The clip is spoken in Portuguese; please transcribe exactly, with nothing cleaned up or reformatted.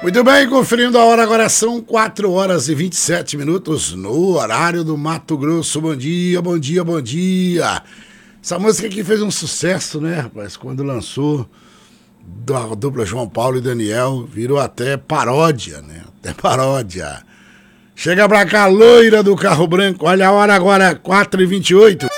Muito bem, conferindo a hora agora, são quatro horas e vinte e sete minutos no horário do Mato Grosso. Bom dia, bom dia, bom dia. Essa música aqui fez um sucesso, né, rapaz? Quando lançou, da dupla João Paulo e Daniel, virou até paródia, né? Até paródia. Chega pra cá, loira do carro branco. Olha a hora agora, quatro e vinte e oito.